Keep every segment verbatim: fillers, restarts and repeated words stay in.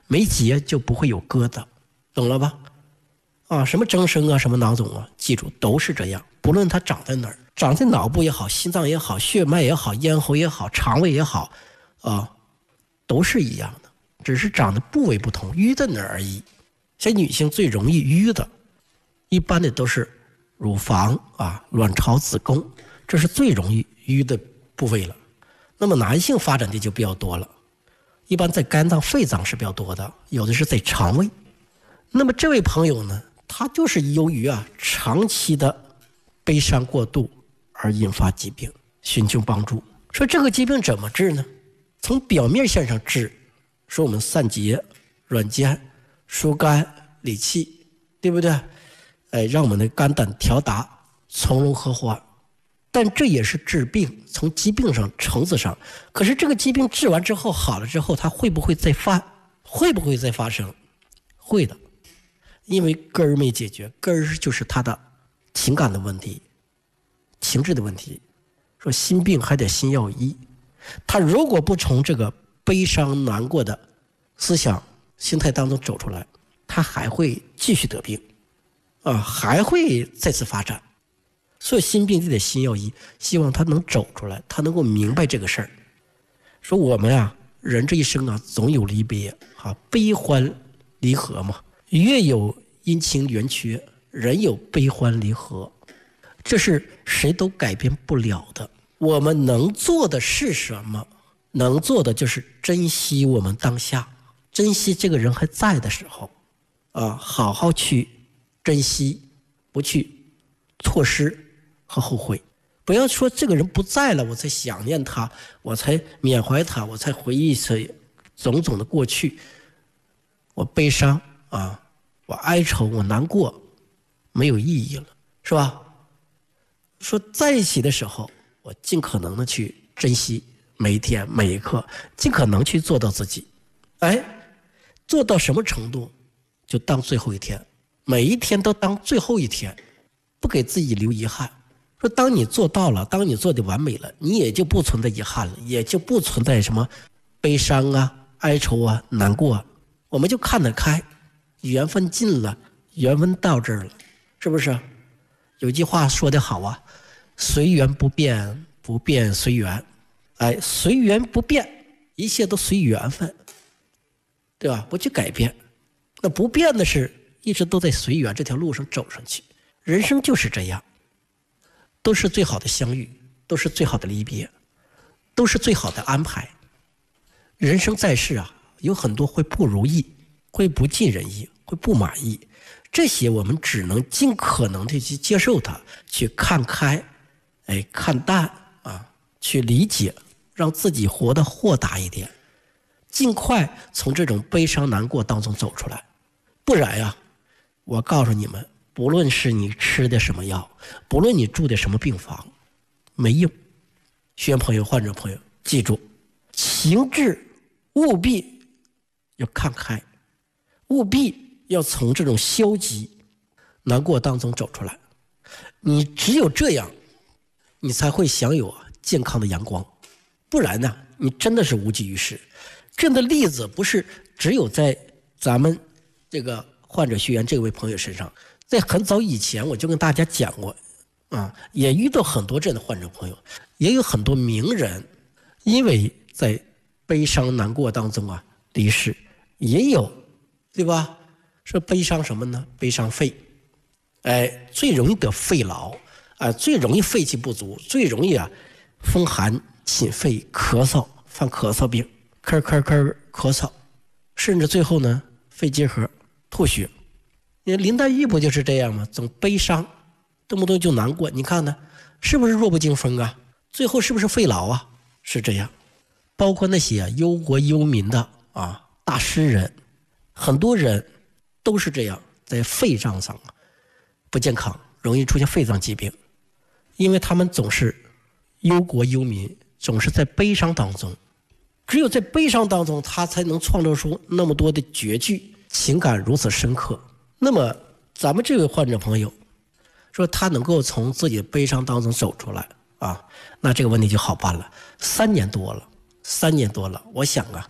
没结就不会有疙瘩，懂了吧？啊，什么增生啊，什么囊肿啊，记住都是这样，不论它长在哪儿，长在脑部也好，心脏也好，血脉也好，咽喉也好，肠胃也好，啊，都是一样的，只是长的部位不同，淤在哪儿而已。像女性最容易淤的，一般的都是乳房啊、卵巢、子宫，这是最容易淤的部位了。那么男性发展的就比较多了，一般在肝脏、肺脏是比较多的，有的是在肠胃。那么这位朋友呢，他就是由于啊长期的悲伤过度而引发疾病，寻求帮助。说这个疾病怎么治呢？从表面线上治，说我们散结、软坚、疏肝、理气，对不对？哎，让我们的肝胆调达，从容和缓。但这也是治病，从疾病上层次上。可是这个疾病治完之后好了之后，它会不会再犯？会不会再发生？会的。因为根儿没解决，根儿就是他的情感的问题，情志的问题。说心病还得心药医，他如果不从这个悲伤难过的思想心态当中走出来，他还会继续得病啊，还会再次发展。所以心病就得心药医，希望他能走出来，他能够明白这个事儿。说我们啊，人这一生啊，总有离别啊，悲欢离合嘛。月有阴晴圆缺，人有悲欢离合，这是谁都改变不了的。我们能做的是什么？能做的就是珍惜我们当下，珍惜这个人还在的时候啊，好好去珍惜，不去错失和后悔。不要说这个人不在了，我才想念他，我才缅怀他，我才回忆起种种的过去，我悲伤啊，我哀愁，我难过，没有意义了，是吧？说在一起的时候，我尽可能的去珍惜每一天每一刻，尽可能去做到自己。哎，做到什么程度，就当最后一天，每一天都当最后一天，不给自己留遗憾。说当你做到了，当你做的完美了，你也就不存在遗憾了，也就不存在什么悲伤啊、哀愁啊、难过啊，我们就看得开。缘分尽了，缘分到这儿了，是不是？有句话说得好啊，随缘不变，不变随缘。哎，随缘不变，一切都随缘分，对吧？不去改变。那不变的是一直都在随缘这条路上走上去。人生就是这样，都是最好的相遇，都是最好的离别，都是最好的安排。人生在世啊，有很多会不如意，会不尽人意，会不满意，这些我们只能尽可能的去接受它，去看开，哎，看淡啊，去理解，让自己活得豁达一点，尽快从这种悲伤难过当中走出来。不然呀，我告诉你们，不论是你吃的什么药，不论你住的什么病房，没用。学员朋友、患者朋友，记住，情志务必要看开，务必要从这种消极难过当中走出来。你只有这样，你才会享有健康的阳光，不然呢，你真的是无济于事。这样的例子不是只有在咱们这个患者学员这位朋友身上，在很早以前我就跟大家讲过啊，也遇到很多这样的患者朋友，也有很多名人因为在悲伤难过当中啊离世，也有，对吧？说悲伤什么呢？悲伤肺，哎，最容易得肺痨啊，最容易肺气不足，最容易啊风寒侵肺，咳嗽，犯咳嗽病，咳咳咳咳嗽，甚至最后呢肺结核吐血。你林黛玉不就是这样吗？总悲伤，动不动就难过，你看呢，是不是弱不禁风啊？最后是不是肺痨啊？是这样。包括那些、啊、忧国忧民的啊大诗人，很多人都是这样，在肺脏上啊不健康，容易出现肺脏疾病，因为他们总是忧国忧民，总是在悲伤当中，只有在悲伤当中，他才能创造出那么多的绝句，情感如此深刻。那么咱们这位患者朋友说他能够从自己的悲伤当中走出来啊，那这个问题就好办了。三年多了，三年多了，我想啊，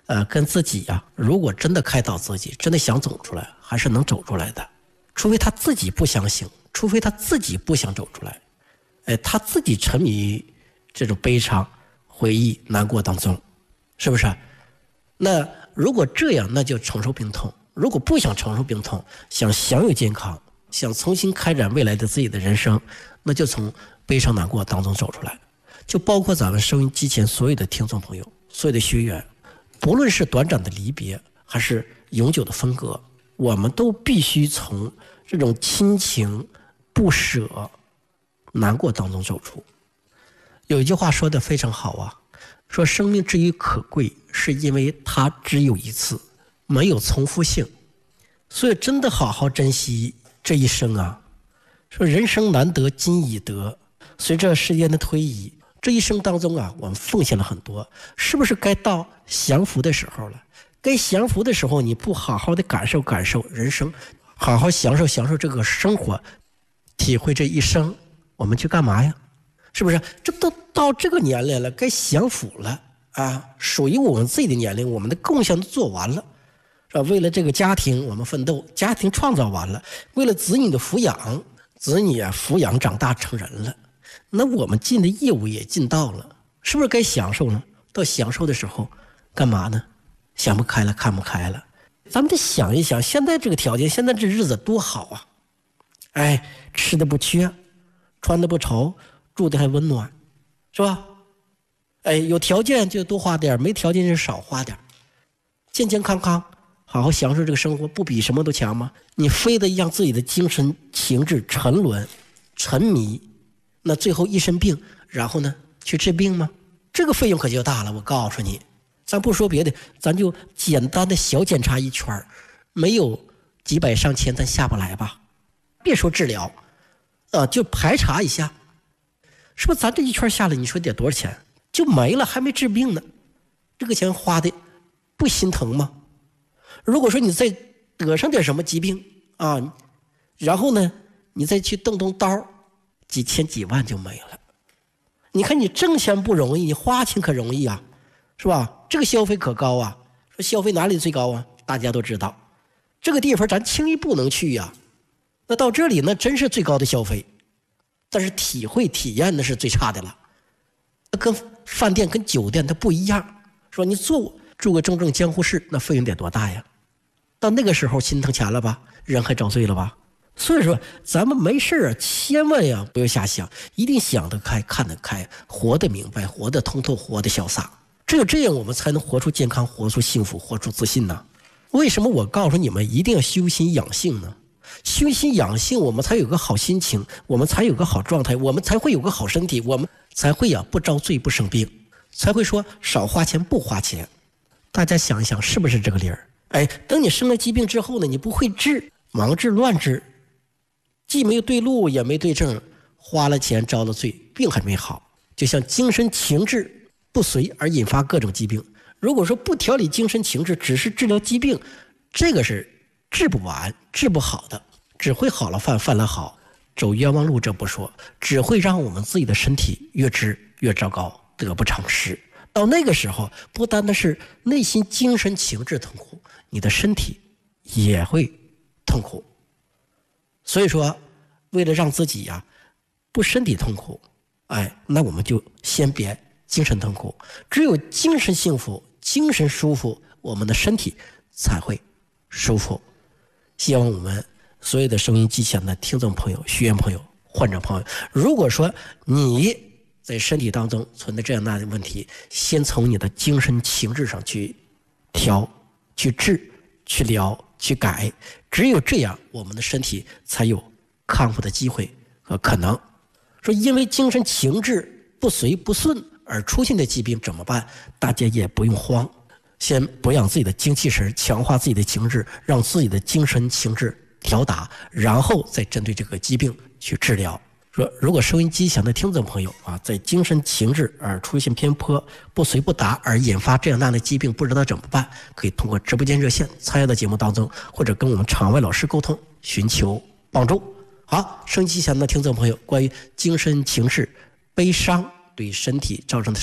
呃，跟自己呀、啊，如果真的开导自己，真的想走出来，还是能走出来的。除非他自己不相信，除非他自己不想走出来，哎，他自己沉迷于这种悲伤、回忆、难过当中，是不是？那如果这样，那就承受病痛；如果不想承受病痛，想享有健康，想重新开展未来的自己的人生，那就从悲伤难过当中走出来。就包括咱们收音机前所有的听众朋友，所有的学员，不论是短暂的离别还是永久的分隔，我们都必须从这种亲情不舍难过当中走出。有一句话说得非常好啊，说生命之于可贵，是因为它只有一次，没有重复性。所以真的好好珍惜这一生啊，说人生难得今已得，随着时间的推移，这一生当中啊，我们奉献了很多，是不是该到享福的时候了？该享福的时候，你不好好的感受感受人生，好好享受享受这个生活，体会这一生，我们去干嘛呀？是不是？这都到这个年龄了，该享福了啊！属于我们自己的年龄，我们的贡献都做完了，是吧？为了这个家庭，我们奋斗，家庭创造完了；为了子女的抚养，子女啊抚养长大成人了。那我们尽的义务也尽到了，是不是该享受呢？到享受的时候，干嘛呢？想不开了，看不开了。咱们得想一想，现在这个条件，现在这日子多好啊！哎，吃的不缺，穿的不愁，住的还温暖，是吧？哎，有条件就多花点，没条件就少花点，健健康康，好好享受这个生活，不比什么都强吗？你非得让自己的精神情志沉沦、沉迷，那最后一身病，然后呢去治病吗？这个费用可就大了。我告诉你，咱不说别的，咱就简单的小检查一圈，没有几百上千咱下不来吧？别说治疗啊，就排查一下，是不是？咱这一圈下来，你说得多少钱？就没了，还没治病呢，这个钱花的不心疼吗？如果说你再得上点什么疾病啊，然后呢你再去动动刀，几千几万就没了。你看你挣钱不容易，你花钱可容易啊，是吧？这个消费可高啊，说消费哪里最高啊？大家都知道，这个地方咱轻易不能去呀、啊。那到这里那真是最高的消费，但是体会体验那是最差的了。跟饭店跟酒店它不一样，说你住住个正正江湖市，那费用得多大呀？到那个时候心疼钱了吧，人还遭罪了吧？所以说咱们没事啊，千万呀不要瞎想，一定想得开，看得开，活得明白，活得通透，活得潇洒。只有这样我们才能活出健康，活出幸福，活出自信呢。为什么我告诉你们一定要修心养性呢？修心养性，我们才有个好心情，我们才有个好状态，我们才会有个好身体，我们才会呀不遭罪不生病，才会说少花钱不花钱。大家想一想，是不是这个理儿？哎，等你生了疾病之后呢，你不会治，盲治乱治，既没有对路也没对症，花了钱遭了罪，病还没好。就像精神情志不遂而引发各种疾病，如果说不调理精神情志，只是治疗疾病，这个是治不完治不好的，只会好了犯犯了好，走冤枉路这不说，只会让我们自己的身体越治越糟糕，得不偿失。到那个时候，不单单是内心精神情志痛苦，你的身体也会痛苦。所以说为了让自己呀、啊、不身体痛苦，哎，那我们就先别精神痛苦，只有精神幸福，精神舒服，我们的身体才会舒服。希望我们所有的收音机前的听众朋友、学员朋友、患者朋友，如果说你在身体当中存在这样那样的问题，先从你的精神情志上去调、去治、去疗、去改，只有这样我们的身体才有康复的机会和可能。说因为精神情志不随不顺而出现的疾病怎么办？大家也不用慌，先补养自己的精气神，强化自己的情志，让自己的精神情志调达，然后再针对这个疾病去治疗。说如果收音机前的听众朋友啊，在精神情志而出现偏颇、不随不达而引发这样那样的疾病，不知道怎么办，可以通过直播间热线参与到节目当中，或者跟我们场外老师沟通，寻求帮助。好，收音机前的听众朋友，关于精神情志、悲伤对身体造成的伤害，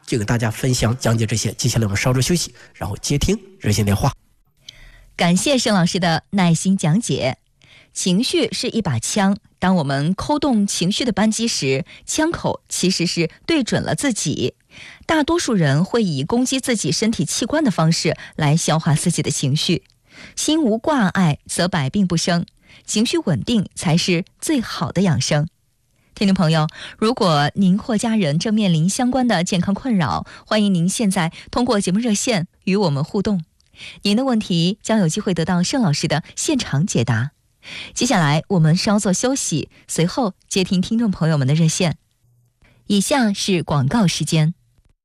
就给大家分享讲解这些。接下来我们稍作休息，然后接听热线电话。 感谢盛老师的耐心讲解。情绪是一把枪，当我们扣动情绪的扳机时，枪口其实是对准了自己。大多数人会以攻击自己身体器官的方式来消化自己的情绪。心无挂碍，则百病不生。情绪稳定才是最好的养生。听众朋友，如果您或家人正面临相关的健康困扰，欢迎您现在通过节目热线与我们互动。您的问题将有机会得到盛老师的现场解答。接下来我们稍作休息，随后接听听众朋友们的热线。以下是广告时间。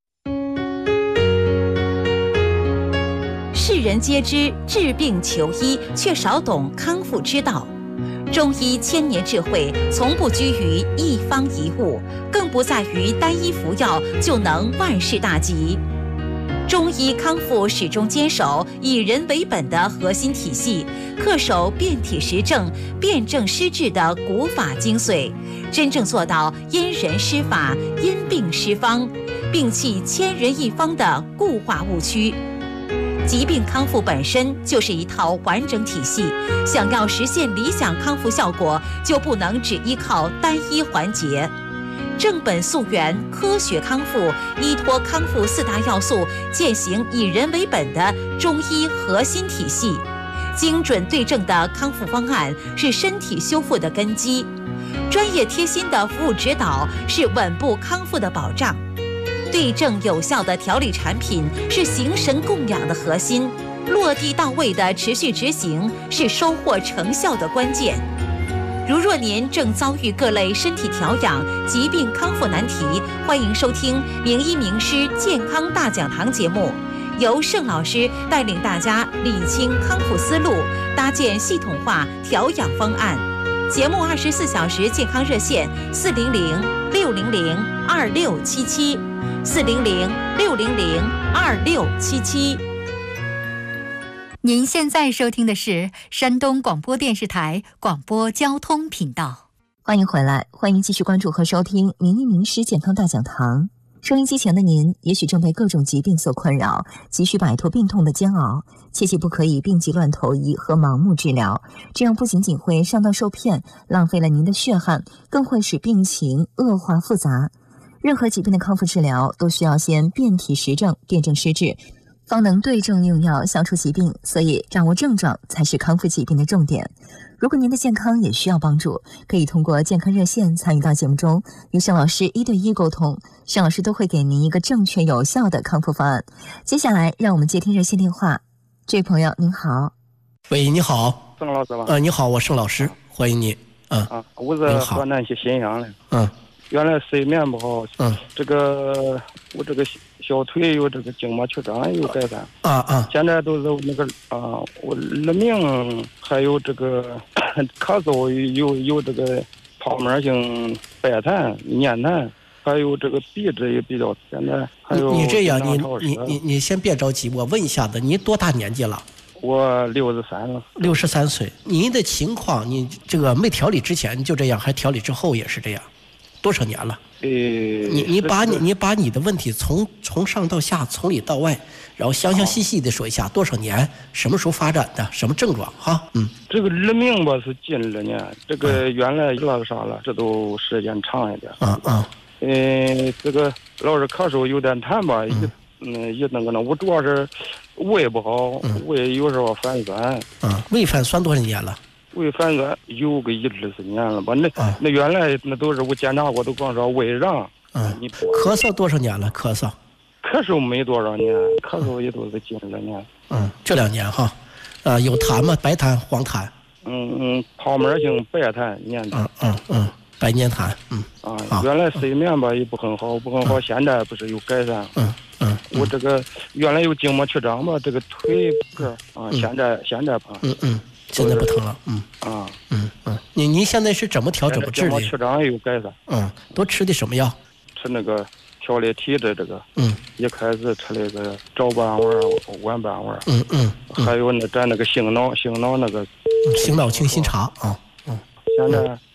世人皆知治病求医，却少懂康复之道。中医千年智慧，从不拘于一方一物，更不在于单一服药就能万事大吉。中医康复始终坚守以人为本的核心体系，恪守辨体实证、辨证施治的古法精髓，真正做到因人施法、因病施方，摒弃千人一方的固化误区。疾病康复本身就是一套完整体系，想要实现理想康复效果，就不能只依靠单一环节。正本溯源，科学康复，依托康复四大要素，践行以人为本的中医核心体系。精准对症的康复方案是身体修复的根基，专业贴心的服务指导是稳步康复的保障。对症有效的调理产品是形神供养的核心，落地到位的持续执行是收获成效的关键。如若您正遭遇各类身体调养、疾病康复难题，欢迎收听名医名师健康大讲堂节目，由盛老师带领大家理清康复思路，搭建系统化调养方案。节目二十四小时健康热线四零零六零零二六七七四零零六零零二六七七。 您现在收听的是山东广播电视台广播交通频道。 欢迎回来，欢迎继续关注和收听名医名师健康大讲堂。收音机前的您也许正被各种疾病所困扰，急需摆脱病痛的煎熬，切记不可以病急乱投医和盲目治疗，这样不仅仅会上当受骗，浪费了您的血汗，更会使病情恶化复杂。任何疾病的康复治疗都需要先辨体实证、辨证施治，方能对症用药消除疾病，所以掌握症状才是康复疾病的重点。如果您的健康也需要帮助，可以通过健康热线参与到节目中，与盛老师一对一沟通，盛老师都会给您一个正确有效的康复方案。接下来让我们接听热线电话。这位朋友您好。 喂，你好。 盛老师吧？ 呃，你好，我盛老师，欢迎你。嗯啊，我是河南去咸阳的。 嗯。 原来睡眠不好， 嗯， 这个我这个小腿有这个静脉曲张有改善， 啊啊， 现在都是那个啊，我耳鸣还有这个咳嗽有有这个泡沫性白痰、粘痰，还有这个鼻子也比较，现在还有你这样，你你你你先别着急，我问一下子，你多大年纪了？ 我六十三了。 六十三岁，您的情况，你这个没调理之前就这样，还调理之后也是这样？多少年了？ 呃， 你你把你你把你的问题从从上到下，从里到外，然后详详细细的说一下，多少年，什么时候发展的，什么症状哈？嗯， 这个耳鸣吧是近二年，这个原来有啥了，这都时间长一点。 嗯嗯。 呃，这个老是咳嗽有点痰吧，一嗯也那个呢，我主要是胃不好，胃有时候反酸。 嗯，胃反酸多少年了？ 胃反酸有个一二十年了吧？那、啊、那原来那都是我检查过，都光说胃痨。 嗯，你咳嗽多少年了？咳嗽？ 咳嗽没多少年，咳嗽也都是近两年。 嗯，这两年哈，呃，有痰吗？白痰、黄痰？ 嗯嗯，泡沫性白痰、粘痰。 嗯嗯嗯，白粘痰。嗯。 啊，原来睡眠吧也不很好，不很好，嗯、现在不是有改善。 嗯嗯。 我这个原来有静脉曲张吧，这个腿个啊，现在现在吧。 嗯嗯。现在不疼了，嗯啊， 嗯嗯，您您现在是怎么调怎么治的？ 静脉曲张也有改善， 嗯，都吃的什么药？ 吃那个调理体质这个， 嗯， 一开始吃那个早半碗、晚半碗， 嗯嗯， 还有那咱那个醒脑醒脑那个， 醒脑清心茶啊，嗯， 现在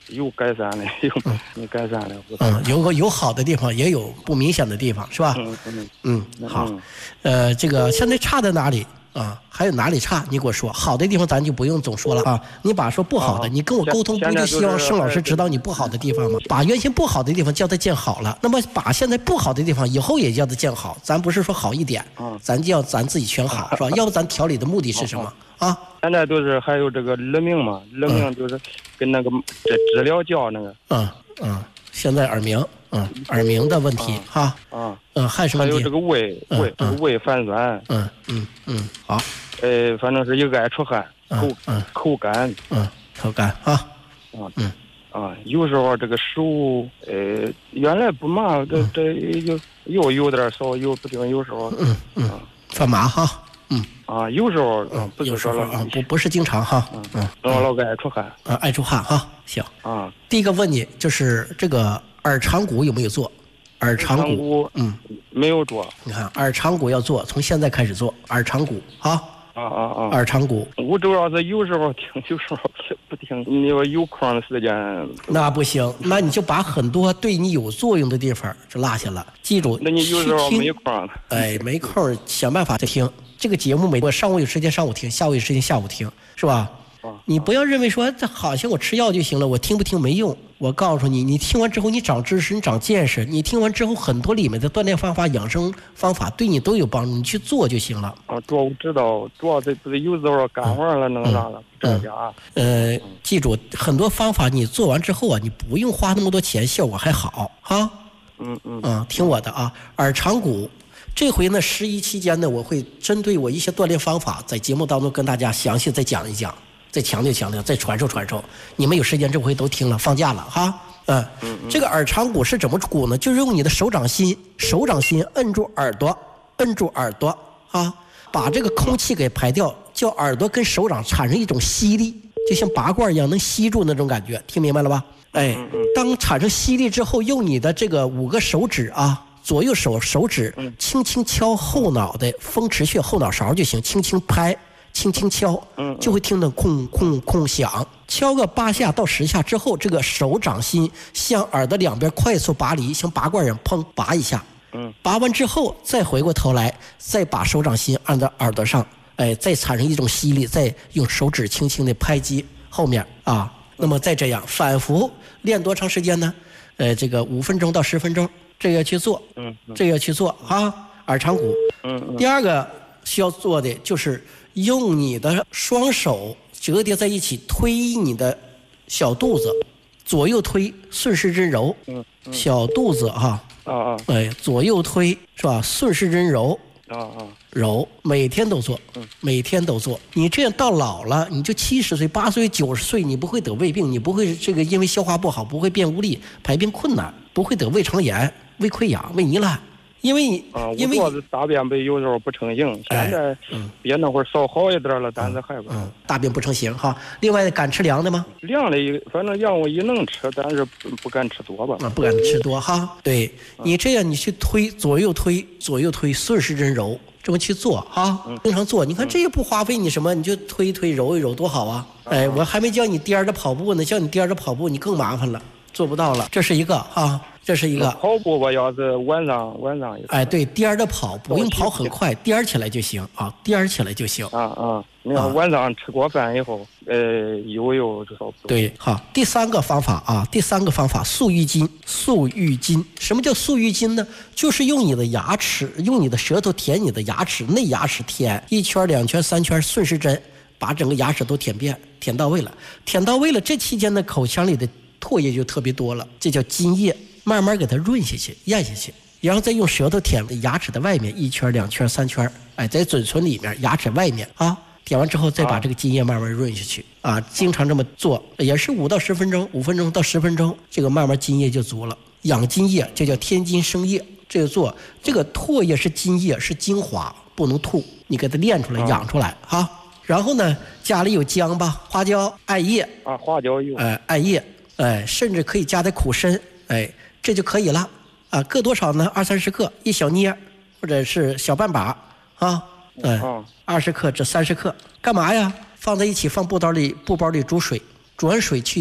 有改善的，有没改善的。 嗯，有个有好的地方，也有不明显的地方，是吧？ 嗯嗯嗯，好。呃，这个现在差在哪里啊？还有哪里差？你给我说。好的地方咱就不用总说了啊。你把说不好的，你跟我沟通，不就希望盛老师知道你不好的地方吗？把原先不好的地方叫他见好了，那么把现在不好的地方以后也叫他见好。咱不是说好一点，咱就要咱自己全好，是吧？要不咱调理的目的是什么啊？ 现在都是还有这个耳鸣嘛，耳鸣就是跟那个治治疗叫那个。 嗯嗯，现在耳鸣，嗯，耳鸣的问题哈。 啊。 嗯，还有什么？ 还有这个胃胃这个胃泛酸。 嗯嗯嗯，好。 呃，反正是一爱出汗，口口干。 嗯，口干啊。 啊嗯啊，有时候这个手，呃，原来不麻，这这又又有点少，有不定，有时候。 嗯嗯。犯麻哈。嗯啊，有时候嗯，不有时候啊，不不是经常哈。 嗯嗯，老爱出汗。 啊，爱出汗哈。行。 啊。 第一个问你就是这个耳长骨有没有做？耳长骨，嗯， 没有做。 你看，耳长骨要做，从现在开始做耳长骨啊。 啊啊啊！ 耳长骨， 我主要是有时候听，有时候不听。你要有空的时间， 那不行，那你就把很多对你有作用的地方就落下了。记住， 那你有时候没空， 哎，没空想办法再听这个节目。每我上午有时间上午听，下午有时间下午听，是吧？你不要认为说这好像我吃药就行了，我听不听没用。我告诉你，你听完之后你长知识，你长见识，你听完之后很多里面的锻炼方法、养生方法对你都有帮助，你去做就行了。 啊，主要我知道，主要这不是有时候干活了能啥了，这家。 呃，记住，很多方法你做完之后啊，你不用花那么多钱，效果还好哈。 嗯嗯。 啊，听我的啊，耳长骨。这回呢，十一期间呢，我会针对我一些锻炼方法，在节目当中跟大家详细再讲一讲。再强调强调，再传授传授，你们有时间这回都听了，放假了哈。嗯，这个耳长骨是怎么鼓呢？就是用你的手掌心，手掌心摁住耳朵，摁住耳朵啊，把这个空气给排掉，叫耳朵跟手掌产生一种吸力，就像拔罐一样，能吸住那种感觉，听明白了吧？哎，当产生吸力之后，用你的这个五个手指啊，左右手手指轻轻敲后脑的风池穴后脑勺就行，轻轻拍。轻轻敲，就会听到空空空响。敲个八下到十下之后，这个手掌心向耳朵两边快速拔离，像拔罐一样，砰拔一下。嗯，拔完之后再回过头来，再把手掌心按到耳朵上，哎，再产生一种吸力，再用手指轻轻的拍击后面啊。那么再这样反复练多长时间呢？呃，这个五分钟到十分钟，这个去做，嗯，这个去做啊，耳长骨。嗯，第二个需要做的就是用你的双手折叠在一起，推你的小肚子，左右推，顺时针揉。嗯，小肚子哈。啊啊。哎，左右推是吧？顺时针揉。啊啊。揉，每天都做。嗯。每天都做。你这样到老了，你就七十岁、八十岁、九十岁，你不会得胃病，你不会这个因为消化不好，不会变无力、排便困难，不会得胃肠炎、胃溃疡、胃糜烂。因为你， 啊， 因为我是大便杯有时候不成形，现在比那会儿稍好一点了，但是还不成。 大便不成形哈。另外，敢吃凉的吗？ 凉的，反正让我也能吃，但是不不敢吃多吧。 啊，不敢吃多哈。对你这样，你去推，左右推，左右推，顺时针揉，这么去做哈。经常做，你看这也不花费你什么，你就推一推，揉一揉，多好啊！哎，我还没教你颠着跑步呢，教你颠着跑步，你更麻烦了，做不到了。这是一个哈。这是一个跑步吧，要是晚上晚上也哎，对，颠着跑，不用跑很快，颠起来就行啊，颠起来就行。 啊啊，你看晚上吃过饭以后，呃，悠悠就少。 对，好，第三个方法啊，第三个方法，塑浴巾，塑浴巾，什么叫塑浴巾呢？就是用你的牙齿，用你的舌头舔你的牙齿，内牙齿舔一圈、两圈、三圈，顺时针把整个牙齿都舔遍，舔到位了，舔到位了，这期间的口腔里的唾液就特别多了，这叫津液。慢慢给它润下去，咽下去，然后再用舌头舔牙齿的外面一圈、两圈、三圈，哎，在嘴唇里面、牙齿外面啊，舔完之后再把这个津液慢慢润下去啊。经常这么做，也是五到十分钟，五分钟到十分钟，这个慢慢津液就足了。养津液，这叫天津生液，这个做这个唾液是津液，是精华，不能吐，你给它练出来、养出来啊。然后呢，家里有姜吧，花椒、艾叶啊，花椒有， 哎，艾叶，哎，甚至可以加点苦参，哎。这就可以了啊，各多少呢？二三十克，一小捏，或者是小半把啊，嗯，二十克至三十克，干嘛呀？放在一起，放布包里，布包里煮水，煮完水去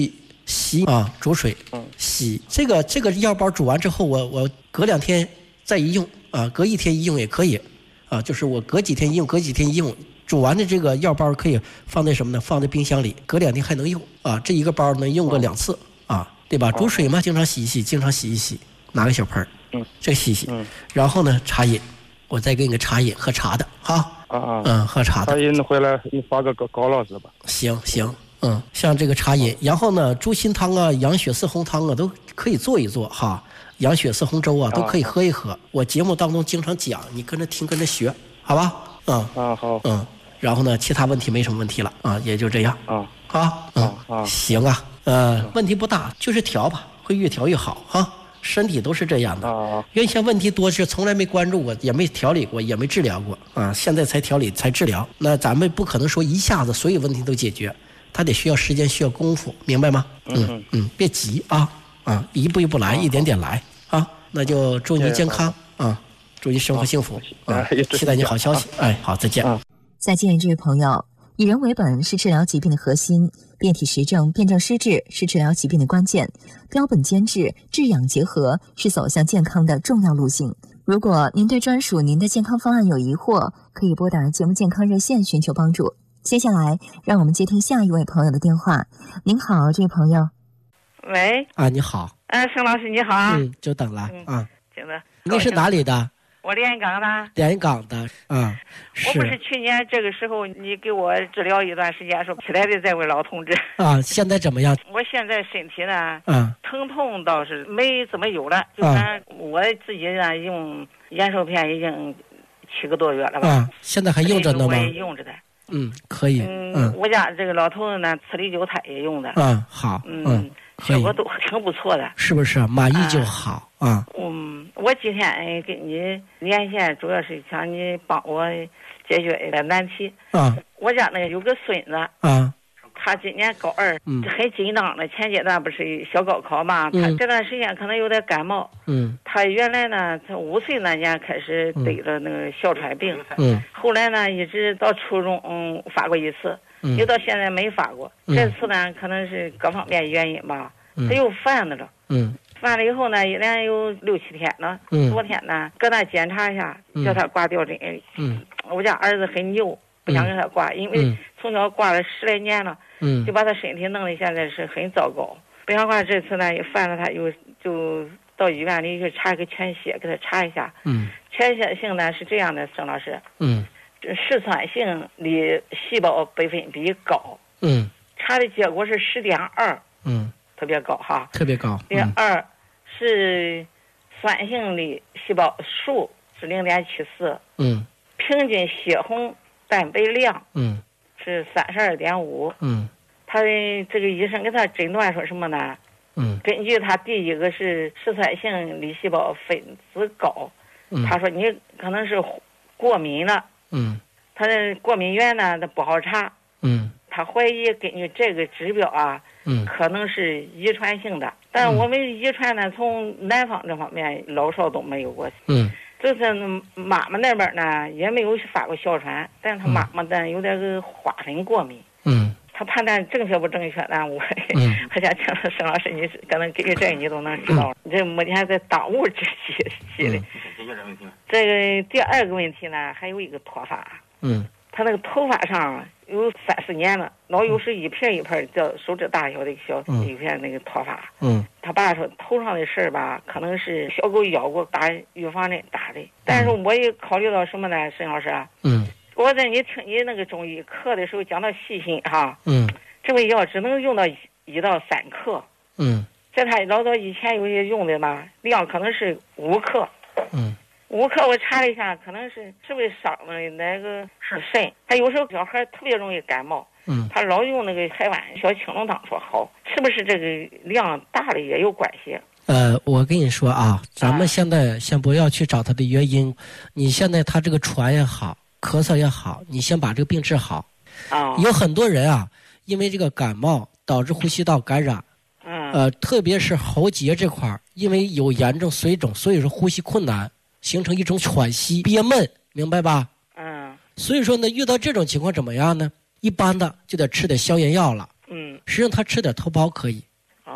洗啊，煮水，洗。这个这个药包煮完之后，我我隔两天再一用啊，隔一天一用也可以啊，就是我隔几天一用，隔几天一用。煮完的这个药包可以放在什么呢？放在冰箱里，隔两天还能用啊。这一个包能用个两次啊，对吧？煮水嘛，经常洗一洗，经常洗一洗，拿个小盆儿，嗯，这个洗洗，嗯，然后呢，茶饮，我再给你个茶饮，喝茶的，哈， 啊啊， 嗯，喝茶的。 茶饮回来你发个高高老师吧。 行行，嗯，像这个茶饮，然后呢，猪心汤啊、羊血四红汤啊，都可以做一做哈。羊血四红粥啊，都可以喝一喝。我节目当中经常讲，你跟着听，跟着学，好吧？嗯啊好， 嗯。然后呢，其他问题没什么问题了啊，也就这样啊啊，嗯啊，行啊，呃，问题不大，就是调吧，会越调越好哈。身体都是这样的啊。原先问题多是从来没关注过，也没调理过，也没治疗过啊，现在才调理才治疗。那咱们不可能说一下子所有问题都解决，它得需要时间，需要功夫，明白吗？嗯嗯，别急啊啊，一步一步来，一点点来啊。那就祝你健康啊，祝你生活幸福啊，期待你好消息。哎，好，再见。 再见，这位朋友。以人为本是治疗疾病的核心，辩体实证、辩证施治是治疗疾病的关键，标本兼治、治养结合是走向健康的重要路径。如果您对专属您的健康方案有疑惑，可以拨打节目健康热线寻求帮助。接下来，让我们接听下一位朋友的电话。您好，这位朋友。 喂。 啊，你好。 呃，沈老师你好啊。 嗯，久等了、嗯、啊。 行的。 你是哪里的？ 我连云港的。 连云港的啊。 我不是去年这个时候你给我治疗一段时间，说起来的这位老同志啊，现在怎么样？ 我现在身体呢， 嗯， 疼痛倒是没怎么有了，就看我自己呢用延寿片已经七个多月了吧。 啊，现在还用着呢吗？ 我也用着的。 嗯，可以。 嗯，嗯我家这个老头子呢，磁力灸他也用的。 嗯，好。 嗯。 嗯效果都挺不错的， 是不是？满意就好啊。 啊嗯，我今天给你连线，主要是想你帮我解决一个难题。 啊。 我家那个有个孙子。 啊。 他今年高二， 嗯， 很紧张的。前阶段不是小高考嘛，嗯、他这段时间可能有点感冒。 嗯。 他原来呢，从五岁那年开始得了那个哮喘病。 嗯。 后来呢，一直到初中，嗯，发过一次。 嗯， 又到现在没发过， 嗯、 这次呢可能是各方面原因吧，嗯、他又犯了了。 嗯， 犯了以后呢，一连有六七天了。 嗯， 昨天呢，搁那检查一下，叫他挂吊针。 嗯， 我家儿子很牛，不想给他挂，因为从小挂了十来年了。 嗯， 就把他身体弄得现在是很糟糕。不想挂，这次呢也犯了，他又就到医院里去查个全血，给他查一下。 嗯， 全血性呢是这样的，郑老师。 嗯。 嗜酸性里细胞百分比高， 嗯， 查的结果是十点二， 嗯， 特别高哈， 特别高。 第二是酸性的细胞数是零点七四， 嗯， 平均血红蛋白量， 嗯，是三十二点五， 嗯， 他的这个医生给他诊断说什么呢？ 嗯， 根据他第一个是嗜酸性粒细胞分子高， 嗯， 他说你可能是过敏了。 嗯， 他的过敏源呢，他不好查。 嗯， 他怀疑根据这个指标啊， 嗯， 可能是遗传性的。但是我们遗传呢，从南方这方面老少都没有过。 嗯， 就是妈妈那边呢也没有发过哮喘，但是他妈妈呢有点个花粉过敏。 嗯， 他判断正确不正确呢？我嗯， 我想请沈老师，你可能给个这你都能知道。嗯、这目前在当务之急急的。嗯这个第二个问题呢，还有一个脱发。 嗯， 他那个头发上有三四年了，老有时一片一片叫手指大小的小一片那个脱发。 嗯， 他爸说头上的事儿吧，可能是小狗咬过打预防针打的。但是我也考虑到什么呢，沈老师？ 嗯， 我在你听你那个中医课的时候讲到细心哈。 嗯， 这味药只能用到一到三克。 嗯， 在他老早以前有些用的嘛，量可能是五克。 嗯。 五克我查了一下，可能是是不是伤了哪个是肾？他有时候小孩特别容易感冒， 嗯， 他老用那个台湾小青龙汤说好，是不是这个量大了也有关系？ 呃，我跟你说啊，咱们现在先不要去找他的原因，啊、你现在他这个喘也好，咳嗽也好，你先把这个病治好。 啊、哦， 有很多人啊，因为这个感冒导致呼吸道感染， 嗯， 呃，特别是喉结这块儿，因为有严重水肿，所以说呼吸困难。形成一种喘息憋闷，明白吧？ 嗯。 所以说呢，遇到这种情况怎么样呢？一般的就得吃点消炎药了。 嗯。 实际上他吃点头孢可以。 哦。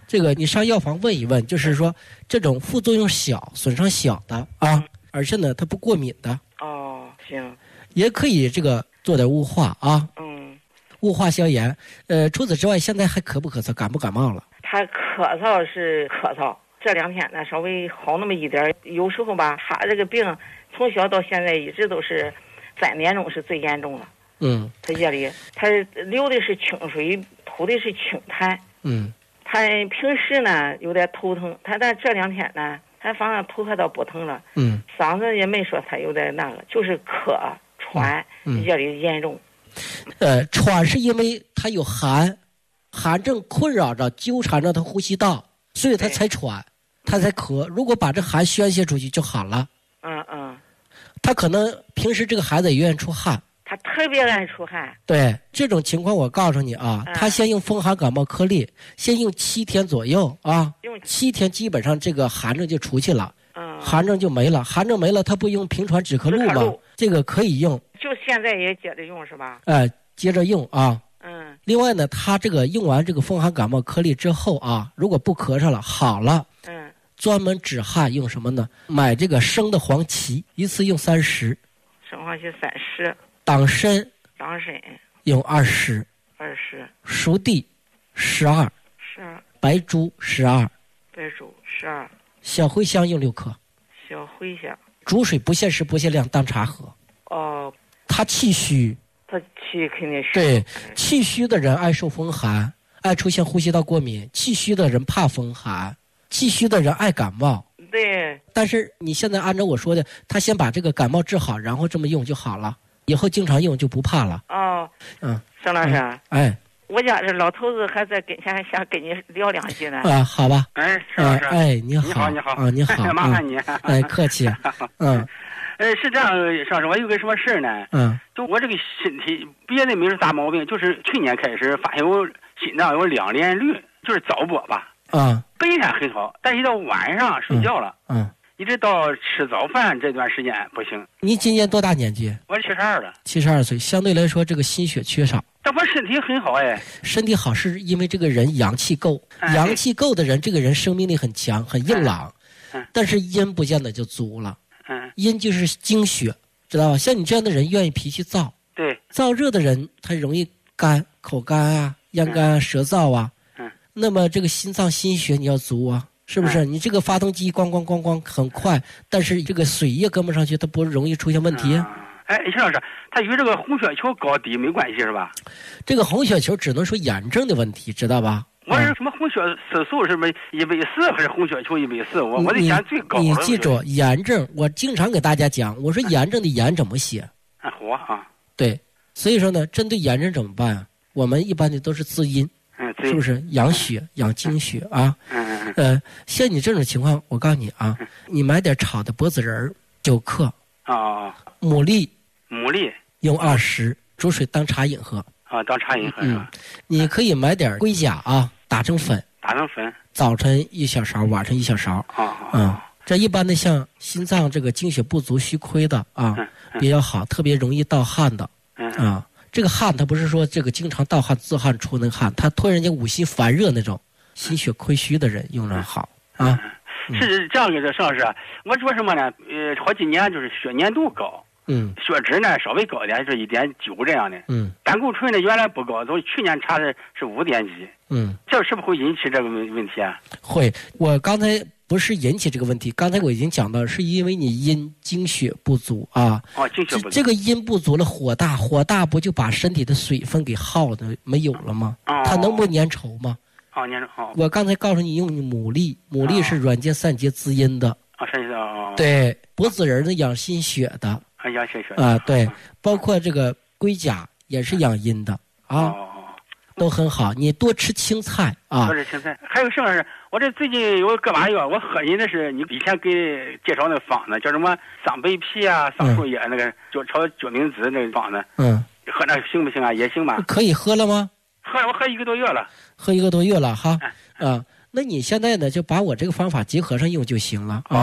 这个你上药房问一问，就是说这种副作用小、损伤小的啊，而且呢它不过敏的。 哦，行。 也可以这个做点雾化啊。 嗯。 雾化消炎。呃，除此之外，现在还咳不咳嗽，感不感冒了？ 他咳嗽是咳嗽，这两天呢稍微好那么一点。有时候吧，他这个病从小到现在一直都是三点钟是最严重了。 嗯。 他夜里他流的是清水，吐的是清痰。 嗯。 他平时呢有点头疼，他但这两天呢，他反正头还倒不疼了。 嗯。 嗓子也没说他有点那个，就是咳喘， 嗯、 夜里严重。 呃，喘是因为他有寒，寒症困扰着、纠缠着他呼吸道，所以他才喘，他才咳。如果把这寒宣泄出去就好了。 嗯嗯。 他可能平时这个孩子也愿意出汗。 他特别爱出汗。 对这种情况，我告诉你啊，嗯、他先用风寒感冒颗粒，先用七天左右啊，用七天基本上这个寒症就出去了。嗯。寒症就没了，寒症没了，他不用平传止咳露吗？这个可以用。 就现在也接着用是吧？ 哎、呃，接着用啊。 嗯。 另外呢，他这个用完这个风寒感冒颗粒之后啊，如果不咳嗽了，好了。 嗯。 专门止汗用什么呢？买这个生的黄芪，一次用三十。 生黄芪三十。 党参。 党参。 用二十。 二十。 熟地，十二。 十二。 白术十二。 白术十二。 小茴香用六克。 小茴香。 煮水不限时不限量，当茶喝。 哦。 他气虚。 他气肯定是。 对，气虚的人爱受风寒，爱出现呼吸道过敏。气虚的人怕风寒，气虚的人爱感冒。 对。 但是你现在按照我说的，他先把这个感冒治好，然后这么用就好了，以后经常用就不怕了。 哦。 嗯。 沈老师。 嗯、哎。 我家这老头子还在跟前，想跟你聊两句呢。 啊，好吧。 哎，沈老师。 哎，你好。你好，你好。 啊，你好。 麻烦你。 哎，客气。嗯。 呃，是这样，沈老师，我有个什么事儿呢？ 嗯。 就我这个身体，别的没有大毛病，就是去年开始发现我心脏有两连律，就是早搏吧。 啊。 白天很好，但是一到晚上睡觉了。 嗯。嗯一直到吃早饭这段时间不行。 你今年多大年纪？ 我七十二了。 七十二岁，相对来说这个心血缺少。 但我身体很好哎。 身体好是因为这个人阳气够， 哎、 阳气够的人，这个人生命力很强，很硬朗。 嗯。 但是阴不见得就足了。 嗯。 阴就是精血，知道吧？像你这样的人，愿意脾气燥。 对。 燥热的人，他容易干，口干啊，咽干、啊、舌燥啊。 嗯。 那么这个心脏心血你要足啊。是不是？你这个发动机咣咣咣咣很快，但是这个水液跟不上去，它不容易出现问题。 啊、哎，徐老师，它与这个红血球高低没关系是吧？ 这个红血球只能说炎症的问题，知道吧？ 我是什么红血色素是不是一百四还是红血球一百四？我我得想最高。 你记住炎症，我经常给大家讲，我说炎症的炎怎么写？ 啊，火啊。 对，所以说呢，针对炎症怎么办啊？我们一般的都是滋阴。 嗯， 是不是养血、养精血啊？ 嗯嗯呃，像你这种情况，我告诉你啊， 嗯、 你买点炒的柏子仁儿九克。 哦。 牡蛎。 牡蛎。 用二十，煮水当茶饮喝。 啊，当茶饮喝是吧？ 嗯，你可以买点龟甲啊，打成粉。 打成粉。 早晨一小勺，晚上一小勺。 啊。 嗯，这一般的像心脏这个精血不足、虚亏的啊， 嗯嗯、 比较好，特别容易盗汗的。 嗯啊。这个汗，它不是说这个经常盗汗、自汗出那汗，它突然间五心烦热那种，心血亏虚的人用着好啊。 嗯、是这样的，邵老师，我说什么呢？呃，好几年就是血粘度高， 嗯， 血脂呢稍微高一点，是一点九这样的， 嗯， 胆固醇呢原来不高，都去年查的是五点几， 嗯， 这是不是会引起这个问问题啊？ 会，我刚才。不是引起这个问题，刚才我已经讲到，是因为你阴精血不足啊。 哦，精血不足。 这个阴不足了，火大，火大不就把身体的水分给耗的没有了吗？ 哦。 它能不粘稠吗？ 哦，粘稠。哦。 我刚才告诉你用牡蛎，牡蛎是软坚散结滋阴的。 啊，散结的哦。 对，柏子仁呢养心血的。 啊，养心血。 啊，对，包括这个龟甲也是养阴的啊。 哦。 都很好，你多吃青菜啊。 多吃青菜，还有什么事？我这最近有个把药，我喝人的是你以前给介绍那方子，叫什么桑白皮啊、桑树叶那个，就炒决明子那个方子。 嗯。 喝那行不行啊？也行吧。 可以喝了吗？ 喝了，我喝一个多月了。 喝一个多月了哈。 哎、 啊，那你现在呢，就把我这个方法结合上用就行了啊。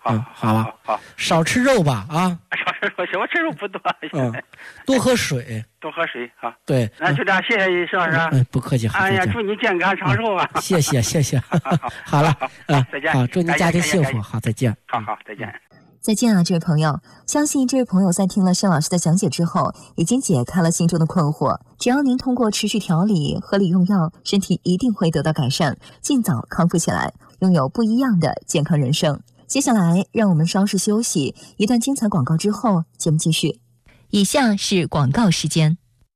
好， 嗯，好吧， 好， 少吃肉吧啊。 少吃肉行，我吃肉不多。 嗯，多喝水， 多喝水哈。 对， 那就这样，谢谢你，石老师。 嗯，不客气，好， 哎呀，祝你健康长寿啊！ 谢谢，谢谢。好了，啊， 再见。 好，祝你家庭幸福。好，再见。 好好，再见。 再见啊，这位朋友！相信这位朋友在听了盛老师的讲解之后，已经解开了心中的困惑。只要您通过持续调理、合理用药，身体一定会得到改善，尽早康复起来，拥有不一样的健康人生。接下来，让我们稍事休息，一段精彩广告之后，节目继续。以下是广告时间。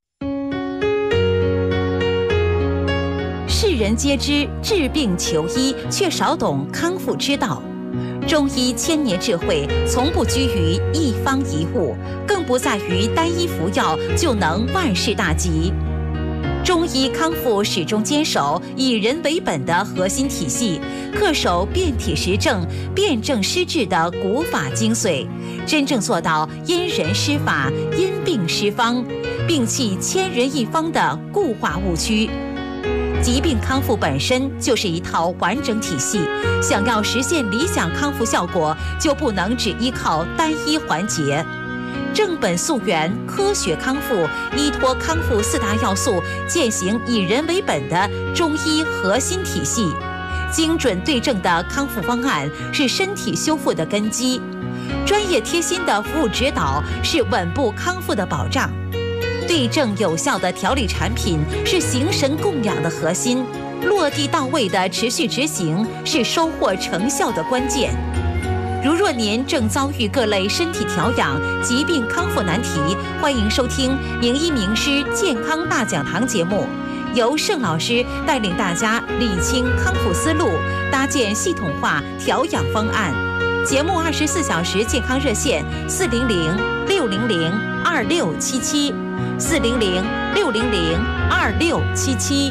世人皆知治病求医，却少懂康复之道。中医千年智慧，从不拘于一方一物，更不在于单一服药就能万事大吉。中医康复始终坚守以人为本的核心体系，恪守辨体实证、辨证施治的古法精髓，真正做到因人施法、因病施方，摒弃千人一方的固化误区。疾病康复本身就是一套完整体系，想要实现理想康复效果，就不能只依靠单一环节。正本溯源，科学康复，依托康复四大要素，践行以人为本的中医核心体系。精准对症的康复方案是身体修复的根基，专业贴心的服务指导是稳步康复的保障。对症有效的调理产品是形神供养的核心，落地到位的持续执行是收获成效的关键。如若您正遭遇各类身体调养、疾病康复难题，欢迎收听《名医名师健康大讲堂》节目，由盛老师带领大家理清康复思路，搭建系统化调养方案。节目二十四小时健康热线：四零零六零零二六七七。四零零六零零二六七七。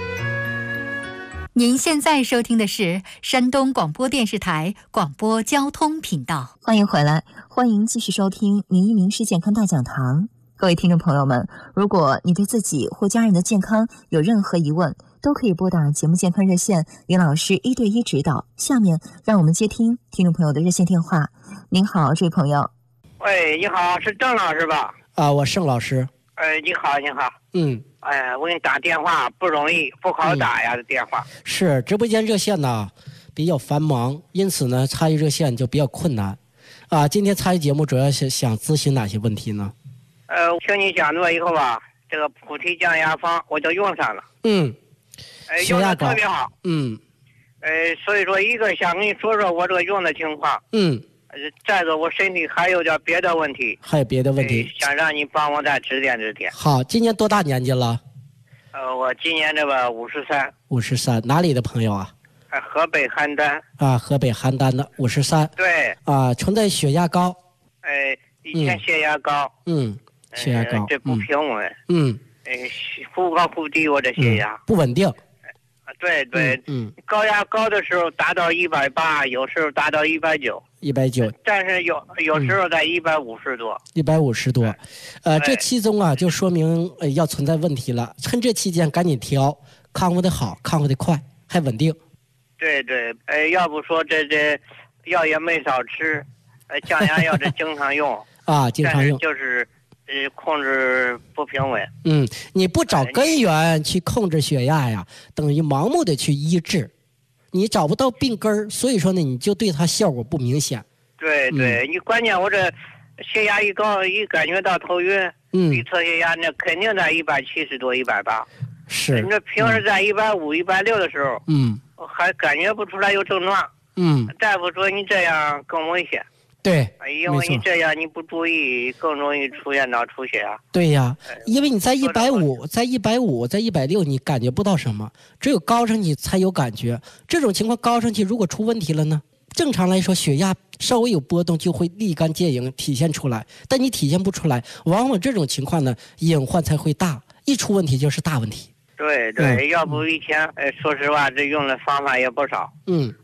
您现在收听的是山东广播电视台广播交通频道。 欢迎回来，欢迎继续收听名医名师健康大讲堂。各位听众朋友们，如果你对自己或家人的健康有任何疑问，都可以拨打节目健康热线，林老师一对一指导。下面让我们接听听众朋友的热线电话。您好，这位朋友。 喂，你好，是郑老师吧？ 啊，我盛老师。 呃，你好，你好。 嗯。 哎，我给你打电话不容易，不好打呀，这、嗯、电话。 是直播间热线呢比较繁忙，因此呢参与热线就比较困难。啊，今天参与节目主要是想咨询哪些问题呢？ 呃，听你讲座以后吧，这个菩提降压方我就用上了。 嗯。 呃，用的特别好。 嗯。 呃，所以说一个想跟你说说我这个用的情况。 嗯。 再者，我身体还有点别的问题， 还有别的问题， 想让你帮我再指点指点。 好，今年多大年纪了？ 呃，我今年这个五十三。 五十三，哪里的朋友啊？ 呃，河北邯郸。 啊，河北邯郸的五十三。 对。 啊，存在血压高。 哎，以前血压高。 嗯。血压高。 呃、这不平稳。 嗯。 哎，忽高忽低，我这血压、 嗯、不稳定。 对对。 嗯。嗯高压高的时候达到一百八，有时候达到一百九。 一百九， 但是有有时候在一百五十多， 一百五十多，呃，这其中啊，就说明呃要存在问题了。趁这期间赶紧调，康复的好，康复的快，还稳定。 对对，呃，要不说这这药也没少吃，呃，降压药这经常用啊，经常用， 就是呃控制不平稳。 嗯，你不找根源去控制血压呀，等于盲目的去医治。你找不到病根儿，所以说呢，你就对它效果不明显。 对对，嗯、你关键我这血压一高，一感觉到头晕， 嗯， 一测血压那肯定在一百七十多、一百八。 是。 你这平时在一百五、一百六的时候， 嗯， 还感觉不出来有症状。 嗯。 大夫说你这样更危险。 对。 因为你这样你不注意，更容易出现到出血啊。 对呀，因为你在一百五，在一百五，在一百六，你感觉不到什么，只有高上去才有感觉。这种情况高上去，如果出问题了呢？正常来说，血压稍微有波动就会立竿见影体现出来，但你体现不出来，往往这种情况呢，隐患才会大，一出问题就是大问题。 对对，嗯、要不以前，呃，说实话，这用的方法也不少。 嗯。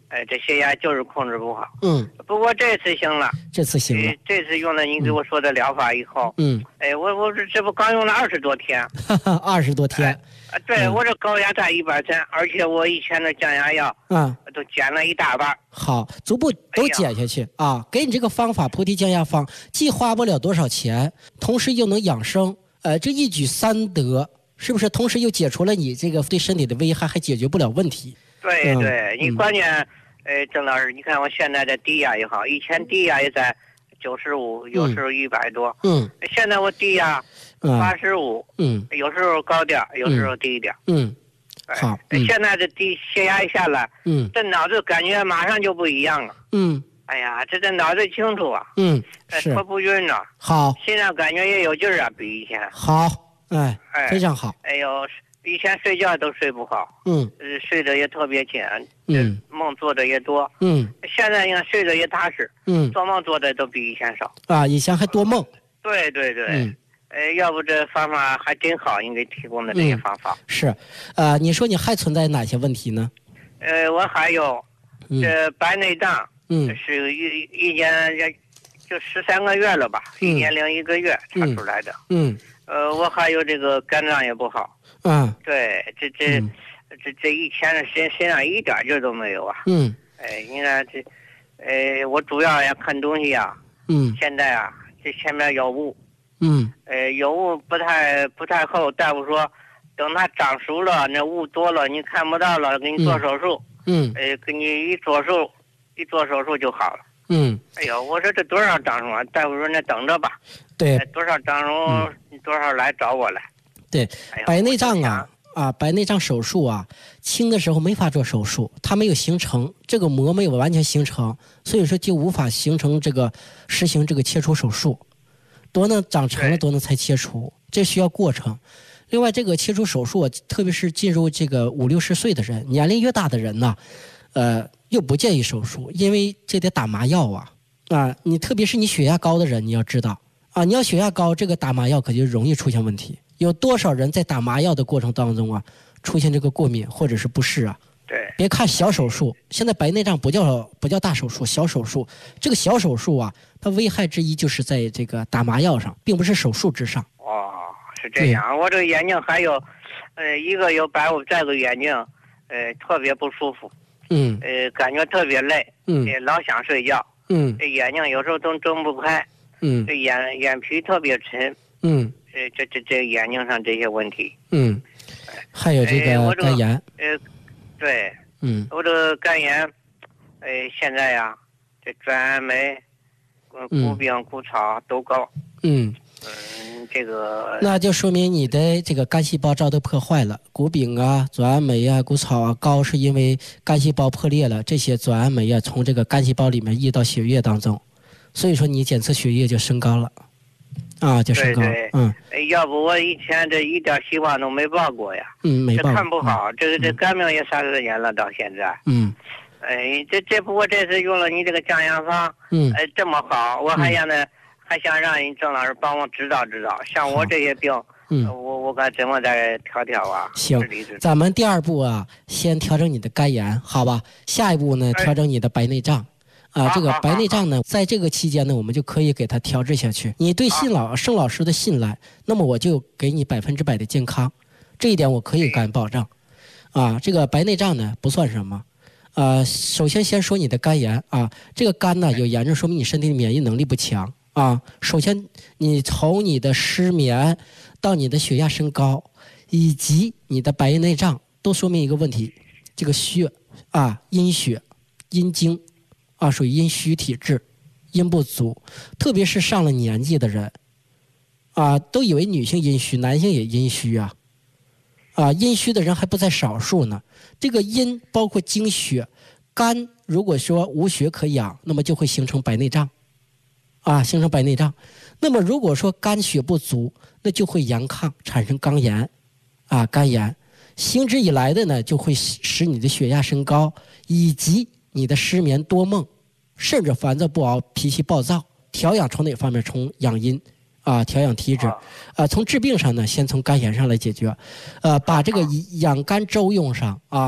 哎，这血压就是控制不好。 嗯， 不过这次行了， 这次行了。 这次用了你给我说的疗法以后， 嗯， 哎，我我这这不刚用了二十多天， 哈哈，二十多天。 啊，对、嗯、我这高压在一百三，而且我以前的降压药， 嗯， 都减了一大半。 好，逐步都减下去、哎、啊！给你这个方法，菩提降压方，既花不了多少钱，同时又能养生，呃，这一举三得，是不是？同时又解除了你这个对身体的危害，还解决不了问题。 对对，你关键，呃，郑老师，你看我现在的低压也好，以前低压也在九十五，有时候一百多， 嗯， 现在我低压八十五，嗯，有时候高点，有时候低一点， 嗯，好， 嗯、现在的低血压一下来， 嗯， 这脑子感觉马上就不一样了， 嗯， 哎呀，这这脑子清楚啊， 嗯，是， 脱不匀了， 好， 心脏感觉也有劲儿啊，比以前好，哎，哎，非常好， 哎呦。以前睡觉都睡不好， 嗯， 呃，睡得也特别浅， 嗯， 梦做的也多， 嗯， 现在你看睡得也踏实， 嗯， 做梦做的都比以前少， 啊，以前还多梦， 对对对， 嗯， 呃，要不这方法还真好，你给提供的这些方法、 嗯、是，呃，你说你还存在哪些问题呢？ 呃，我还有， 嗯、 这白内障， 嗯， 是一一年就十三个月了吧，嗯、一年零一个月查出来的， 嗯， 呃，我还有这个肝脏也不好。 嗯， 对，这这、嗯、这这一天的身身上一点劲都没有啊。 嗯， 哎，你看这，呃，我主要要看东西啊。 嗯。 现在啊，这前面有雾。 嗯。 呃，有雾不太不太厚，大夫说，等它长熟了，那雾多了，你看不到了，给你做手术。 嗯。 呃，给你一做手，一做手术就好了。 嗯。 哎呦，我说这多少长熟啊？大夫说那等着吧。 对。 多少长熟，你、嗯、多少来找我来。 对，白内障啊啊，白内障手术啊，轻的时候没法做手术，它没有形成这个膜没有完全形成，所以说就无法形成这个实行这个切除手术，多呢长成了多呢才切除，这需要过程。另外，这个切除手术，特别是进入这个五六十岁的人，年龄越大的人呢，呃，又不建议手术，因为这得打麻药啊啊，你特别是你血压高的人，你要知道啊，你要血压高，这个打麻药可就容易出现问题。有多少人在打麻药的过程当中啊，出现这个过敏或者是不适啊？ 对， 别看小手术，现在白内障不叫不叫大手术，小手术。这个小手术啊，它危害之一就是在这个打麻药上，并不是手术之上。 哦，是这样。我这个眼睛还有，呃，一个有白雾，再个眼睛，呃，特别不舒服。 嗯。 呃，感觉特别累。 嗯。 也老想睡觉。 嗯。 这眼睛有时候都睁不开。 嗯。 这眼眼皮特别沉。 嗯。 这这这这眼睛上这些问题， 嗯，还有这个肝炎， 呃，对， 嗯， 我这个肝炎，呃，现在呀，这转氨酶、骨病、骨槽都高， 嗯， 嗯，这个那就说明你的这个肝细胞遭到破坏了，骨丙啊、转氨酶啊、骨槽啊高，是因为肝细胞破裂了，这些转氨酶啊从这个肝细胞里面溢到血液当中，所以说你检测血液就升高了。啊，就升高， 对对嗯， 要不我以前这一点希望都没抱过呀， 嗯，没抱， 这看不好， 嗯、 这个这肝病也三十年了，到现在， 嗯， 哎，这这不过这次用了你这个降压方， 嗯， 哎，这么好，我还想呢，嗯、还想让你郑老师帮我指导指导，像我这些病， 嗯， 我我该怎么再调调啊？ 行，咱们第二步啊，先调整你的肝炎，好吧？下一步呢，调整你的白内障。啊，这个白内障呢，在这个期间呢，我们就可以给它调治下去。你对信老盛老师的信赖，那么我就给你百分之百的健康，这一点我可以敢保证。啊，这个白内障呢不算什么，呃，首先先说你的肝炎啊，这个肝呢有炎症，说明你身体的免疫能力不强啊。首先，你从你的失眠到你的血压升高，以及你的白内障，都说明一个问题，这个血啊，阴血、阴经。啊，属于阴虚体质，阴不足，特别是上了年纪的人，啊，都以为女性阴虚，男性也阴虚啊，啊，阴虚的人还不在少数呢。这个阴包括经血，肝如果说无血可养，那么就会形成白内障，啊，形成白内障。那么如果说肝血不足，那就会阳亢，产生肝炎，啊，肝炎，行之以来的呢，就会使你的血压升高，以及你的失眠多梦，甚至烦躁不熬、脾气暴躁。调养从哪方面？从养阴啊，调养体质啊。从治病上呢，先从肝炎上来解决，呃，把这个养肝粥用上啊，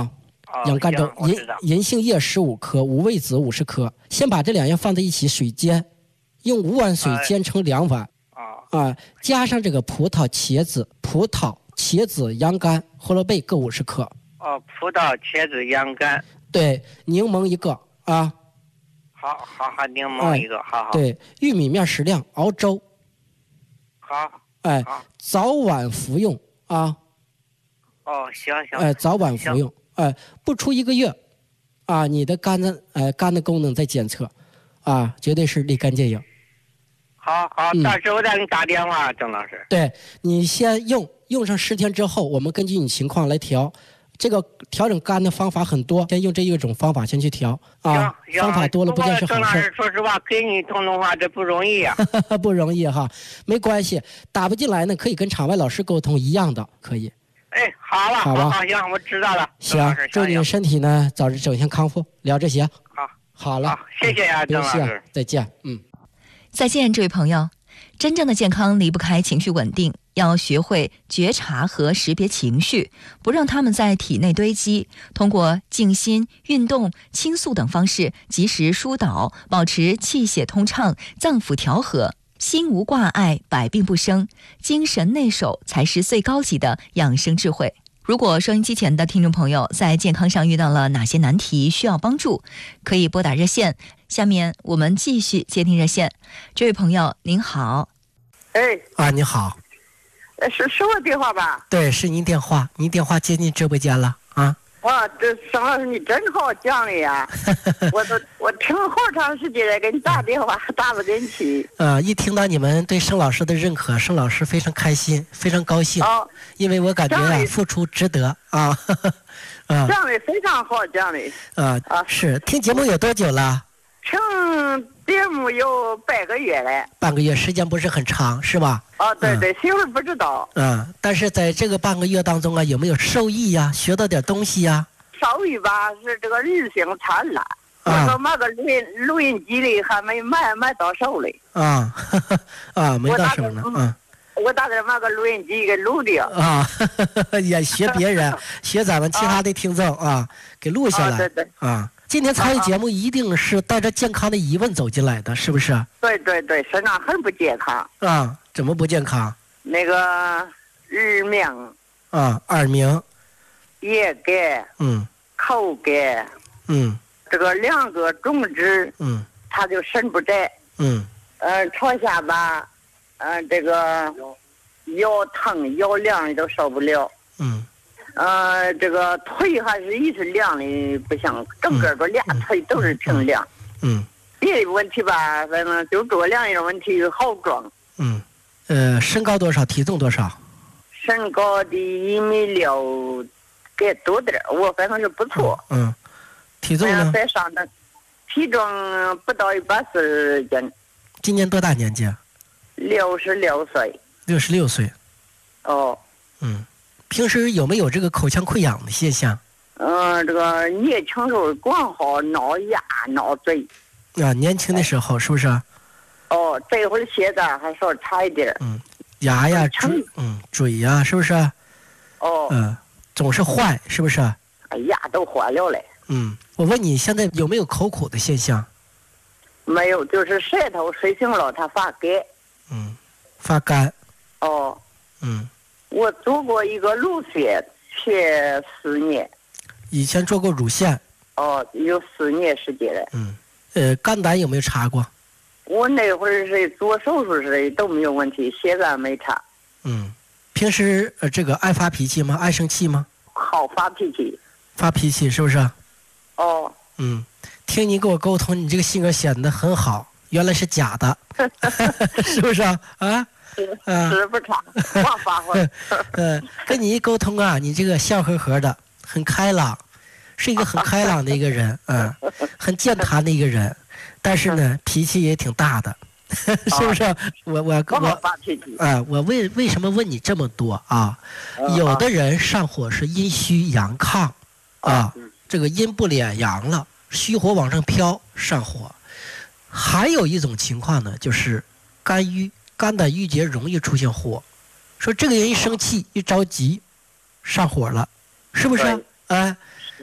洋甘粥，银银杏叶十五克，五味子五十克。先把这两样放在一起水煎，用五碗水煎成两碗。啊、啊，加上这个葡萄、茄子、葡萄、茄子、洋甘、胡萝卜各五十克。 哦，葡萄、茄子、洋甘。 对，柠檬一个啊。 好，好好，柠檬一个，哎、好好。 对，玉米面适量，熬粥。 好。 哎，早晚服用啊。 哦，行行。 哎，早晚服用。哎，不出一个月，啊，你的肝的哎肝的功能在检测，啊，绝对是立竿见影。 好好，到时候我再给你打电话，郑老师。 对，你先用用上十天之后，我们根据你情况来调。这个调整肝的方法很多，先用这一种方法先去调啊。方法多了不见是好事。 郑老师，说实话，跟你通通话这不容易呀、 啊。不容易哈，没关系，打不进来呢，可以跟场外老师沟通一样的，可以。 哎，好了， 好吧， 好，行，我知道了。 行，祝你身体呢早日整全康复。聊这些。 好， 好了， 好，谢谢呀、啊，郑老师， 再见。嗯， 再见，这位朋友。真正的健康离不开情绪稳定，要学会觉察和识别情绪，不让他们在体内堆积。通过静心、运动、倾诉等方式及时疏导，保持气血通畅、脏腑调和，心无挂碍，百病不生。精神内守才是最高级的养生智慧。如果收音机前的听众朋友在健康上遇到了哪些难题需要帮助，可以拨打热线。下面我们继续接听热线。这位朋友您好。 哎啊，你好。 是是我电话吧？ 对，是您电话，您电话接进直播间了啊。 哇，这沈老师你真好讲的呀！我都我听好长时间了，给你打电话打不进去。 啊，一听到你们对盛老师的认可，盛老师非常开心，非常高兴。 哦， 因为我感觉啊，付出值得啊。啊， 讲的非常好，讲的。 啊啊，是听节目有多久了？ 听节目有半个月了。 半个月时间不是很长，是吧？ 哦，对对，媳妇儿不知道。 嗯，但是在这个半个月当中啊，有没有受益呀？学到点东西呀？ 受益吧，是这个日行灿烂。我说买个录音录音机的还没买买到手嘞。 啊啊，没到手呢。嗯。 我打算买个录音机给录的。 啊，也学别人，学咱们其他的听众啊，给录下来。 对对。 啊。今天参与节目一定是带着健康的疑问走进来的，是不是？ 对对对，身上很不健康。 啊，怎么不健康？ 那个耳鸣。 啊，耳鸣。 眼干。 嗯。 口干。 嗯。 这个两个中指。 嗯。 他就伸不直。 嗯。 呃，朝下巴，嗯、呃，这个腰疼腰凉都受不了。 嗯。 呃，这个腿还是一直凉的不行，整个个俩腿都是挺凉。 嗯， 别的问题吧，反正就这两样问题好装。 嗯，呃，身高多少？体重多少？ 身高的一米六，给多点我反正是不错。 嗯，嗯体重呢？ 在上的，体重不到一百四十斤。 今年多大年纪？ 六十六岁。 六十六岁。 哦。 嗯。平时有没有这个口腔溃疡的现象？ 嗯，这个年轻时候光好挠牙挠嘴。 啊，年轻的时候是不是？ 哦，这会儿现在还稍差一点。 嗯，牙呀，嘴，嗯，嘴呀，是不是？ 哦。 嗯，总是坏，是不是？ 牙都坏了嘞。 嗯，我问你，现在有没有口苦的现象？ 没有，就是舌头睡醒了它发干。 嗯，发干。 哦。 嗯。 我做过一个乳腺，前四年。 以前做过乳腺。 哦，有四年时间了。 嗯，呃，肝胆有没有查过？ 我那会儿是做手术时都没有问题，现在没查。 嗯，平时呃这个爱发脾气吗？爱生气吗？ 好发脾气。 发脾气是不是？ 哦。 嗯，听你跟我沟通，你这个性格显得很好，原来是假的，是不是啊？啊？ 是不差，光发挥。 呃，跟你一沟通啊，你这个笑呵呵的，很开朗，是一个很开朗的一个人，嗯，很健谈的一个人，但是呢，脾气也挺大的，是不是？我我我发脾气啊，我为为什么问你这么多啊？有的人上火是阴虚阳亢啊，这个阴不敛阳了，虚火往上飘上火。还有一种情况呢，就是肝郁。肝胆郁结容易出现火，说这个人一生气一着急，上火了，是不是？哎，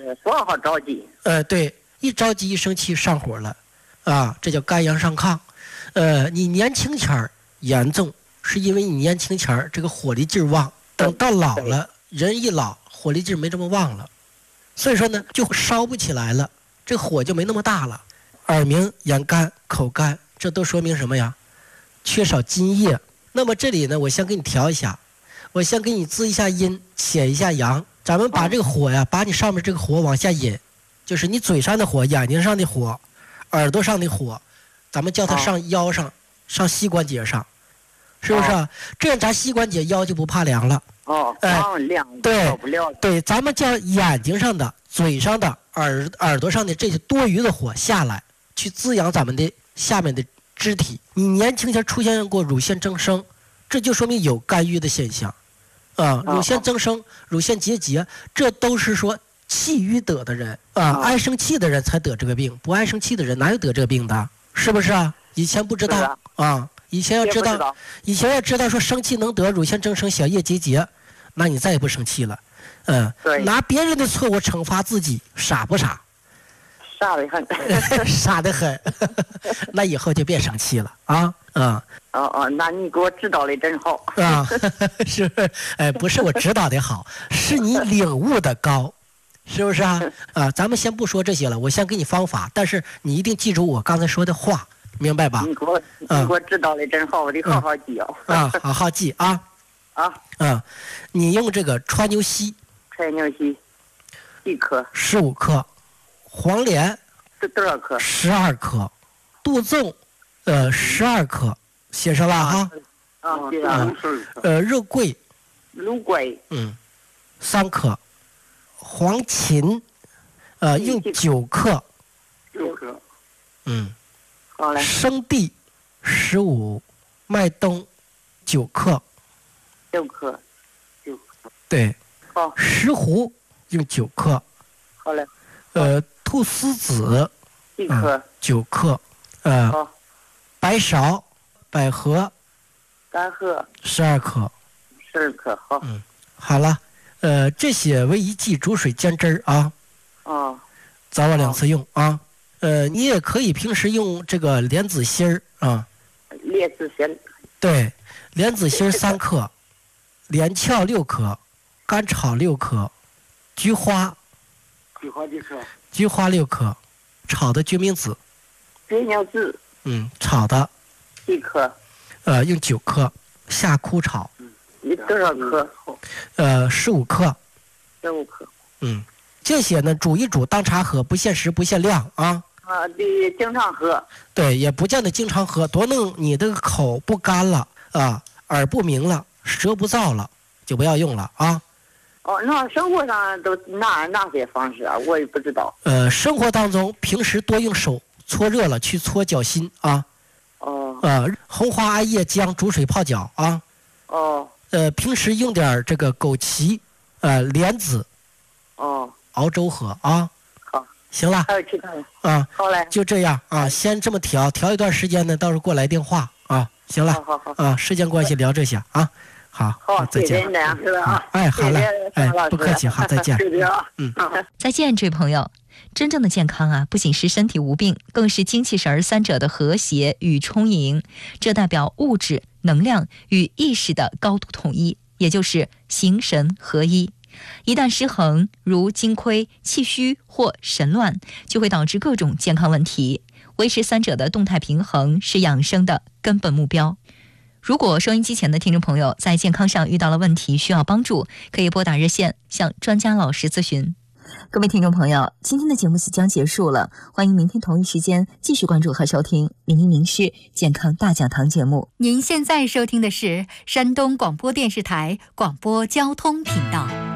说好着急。 呃，对，一着急一生气上火了，啊，这叫肝阳上亢。呃，你年轻前儿严重，是因为你年轻前儿这个火力劲儿旺，等到老了，人一老火力劲儿没这么旺了，所以说呢就烧不起来了，这火就没那么大了。耳鸣、眼干、口干，这都说明什么呀？缺少津液。那么这里呢，我先给你调一下，我先给你滋一下阴，潜一下阳。咱们把这个火呀，把你上面这个火往下引，就是你嘴上的火、眼睛上的火、耳朵上的火，咱们叫它上腰上、上膝关节上，是不是啊？这样咱膝关节腰就不怕凉了。 哦， 哎， 凉对不了。 对，咱们叫眼睛上的、嘴上的、耳耳朵上的这些多余的火下来，去滋养咱们的下面的肢体。你年轻前出现过乳腺增生，这就说明有肝郁的现象。啊，乳腺增生、乳腺结节，这都是说气郁得的人啊，爱生气的人才得这个病，不爱生气的人哪有得这个病的？是不是啊？以前不知道啊，以前要知道，以前要知道说生气能得乳腺增生、小叶结节，那你再也不生气了。嗯，拿别人的错误惩罚自己，傻不傻？ 傻得很， 傻得很。那以后就别生气了啊啊！ 哦哦，那你给我指导的真好啊！是，哎，不是我指导的好，是你领悟的高，是不是啊？啊，咱们先不说这些了，我先给你方法，但是你一定记住我刚才说的话，明白吧？ 你给我，你给我指导的真好，我得好好记哦。 啊，好好记啊！ 啊啊，你用这个川牛膝， 川牛膝，几克？ 十五克。黄连是多少克？ 十二克。杜仲，呃，十二克。写上了哈。 啊，写上了。 呃，肉桂。 肉桂。 嗯，三克。黄芩，呃，用九克。 六克。 嗯。 好嘞。 生地，十五。麦冬，九克。 九克。九克。 对。 好。 石斛用九克。 好嘞。 呃，菟丝子。 一克。 九克。呃。 好。 白芍。百合， 百合十二克， 十二克，好。 嗯，好了，呃，这些为一剂，煮水煎汁儿啊。 哦。 早晚两次用啊。呃，你也可以平时用这个莲子心儿啊。 莲子心。 对，莲子心三克，连翘六克，甘草六克，菊花。 菊花几克？ 菊花六克，炒的决明子。 决明子。 嗯，炒的。 一克， 呃，用九克下枯炒。 你多少克？ 呃，十五克。 十五克。 嗯，这些呢煮一煮当茶喝，不限时不限量啊。 啊，得经常喝。 对，也不见得经常喝，多弄你这个口不干了啊，耳不鸣了，舌不燥了，就不要用了啊。 哦，那生活上都哪哪些方式啊？我也不知道。 呃，生活当中平时多用手搓热了去搓脚心啊。 哦， 呃，红花艾叶姜煮水泡脚啊。 哦。 呃，平时用点这个枸杞，呃，莲子。 哦。 熬粥喝啊。 好。 行了。 还有其他的。 啊。 好嘞。 就这样啊，先这么调，调一段时间呢，到时候给我来电话啊。行了。 好好好。 啊，时间关系聊这些啊。好。 好， 再见。 谢谢你啊，是吧？啊。 哎，好嘞。哎，不客气，好，再见。 谢谢啊。 嗯。 再见，这位朋友。真正的健康啊，不仅是身体无病，更是精气神儿三者的和谐与充盈。这代表物质、能量与意识的高度统一，也就是形神合一。一旦失衡，如精亏、气虚或神乱，就会导致各种健康问题。维持三者的动态平衡是养生的根本目标。如果收音机前的听众朋友在健康上遇到了问题，需要帮助，可以拨打热线向专家老师咨询。各位听众朋友，今天的节目即将结束了，欢迎明天同一时间继续关注和收听名医名师健康大讲堂节目。 您现在收听的是山东广播电视台广播交通频道。